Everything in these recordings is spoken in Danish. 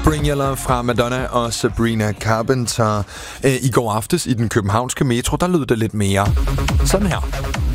Bring Your Love fra Madonna og Sabrina Carpenter. I går aftes i den københavnske metro, der lød det lidt mere sådan her.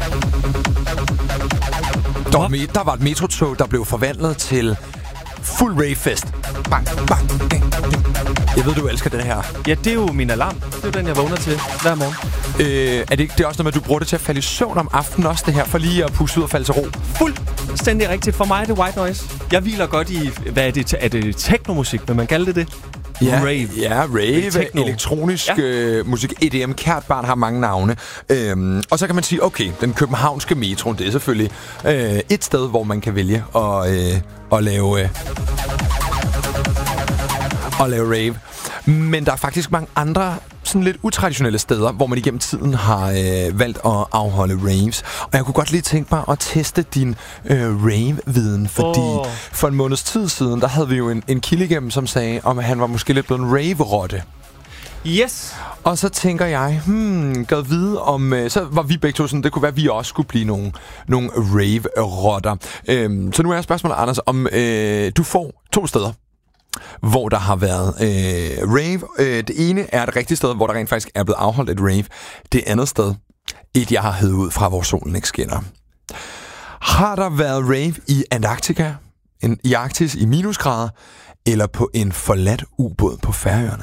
Der var et metrotog, der blev forvandlet til fuld ravefest. Bang, bang, ding, ding. Jeg ved, du elsker den her. Ja, det er jo min alarm. Det er jo den, jeg vågner til hver morgen. Er det ikke også noget med, at du bruger det til at falde i søvn om aftenen også, det her, for lige at puste ud og falde til ro? Fuldstændig rigtigt. For mig er det white noise. Jeg hviler godt i, hvad er det? Er det teknomusik? Vil man kalde det? Ja, rave. Ja, rave, elektronisk musik. EDM, kært barn har mange navne. Og så kan man sige, okay, den københavnske metro, det er selvfølgelig et sted, hvor man kan vælge at lave rave. Men der er faktisk mange andre sådan lidt utraditionelle steder, hvor man igennem tiden har valgt at afholde raves. Og jeg kunne godt lige tænke mig at teste din rave-viden, fordi for en måneds tid siden, der havde vi jo en kilde igennem, som sagde, om han var måske lidt blevet en rave-rotte. Yes! Og så tænker jeg, gad vide om... så var vi begge to sådan, det kunne være, at vi også skulle blive nogle rave-rotter. Så nu er spørgsmålet, Anders, om du får 2 steder, hvor der har været rave. Det ene er et rigtigt sted, hvor der rent faktisk er blevet afholdt et rave. Det andet sted, jeg har hævet ud fra, hvor solen ikke skinner. Har der været rave i Antarktika, i Arktis i minusgrader, eller på en forladt ubåd på Færøerne?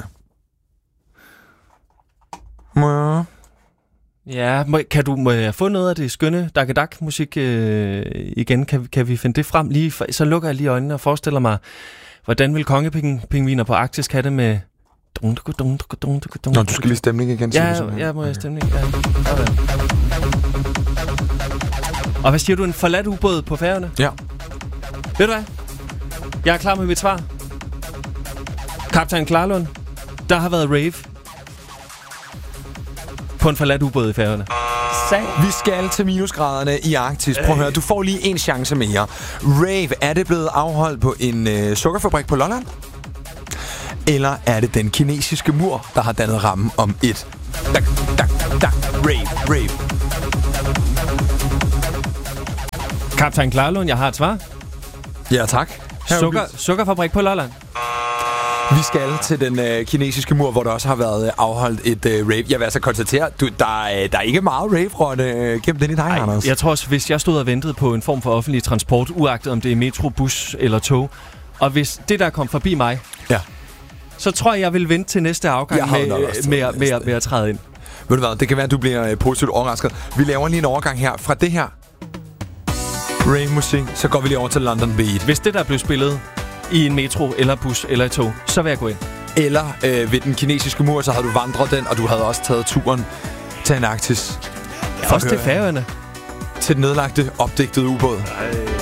Ja, må jeg få noget af det skønne Dagedak-musik igen? Kan vi finde det frem lige? Så lukker jeg lige øjnene og forestiller mig, hvordan vil kongepingviner på Arktis have det med... Nå, du skal lige stemning igen. Ja, må jeg stemning. Ja. Og hvad siger du? En forladt ubåd på Færøerne? Ja. Ved du hvad? Jeg er klar med mit svar. Kaptajn Klarlund, der har været rave på en forladt ubåd i Færøerne. Vi skal til minusgraderne i Arktis. Prøv at høre, du får lige en chance mere. Rave, er det blevet afholdt på en sukkerfabrik på Lolland? Eller er det den kinesiske mur, der har dannet rammen om et rave? Kaptajn Klarlund, jeg har et svar. Ja, tak. Sukkerfabrik på Lolland. Vi skal til den kinesiske mur, hvor der også har været afholdt et rave. Jeg vil altså konstatere, der er ikke meget rave-rotte gennem den i dig, Anders. Jeg tror også, hvis jeg stod og ventede på en form for offentlig transport, uagtet om det er metro, bus eller tog, og hvis det der kom forbi mig, så tror jeg vil vente til næste afgang med at træde ind. Ved du hvad, det kan være, at du bliver positivt overrasket. Vi laver lige en overgang her fra det her rave-musik, så går vi lige over til London Beat. Hvis det der blev spillet i en metro, eller bus, eller et tog, så vil jeg gå ind. Eller ved den kinesiske mur, så havde du vandret den, og du havde også taget turen til Antarktis. Også til Færøerne. Til den nedlagte, opdigtede ubåd.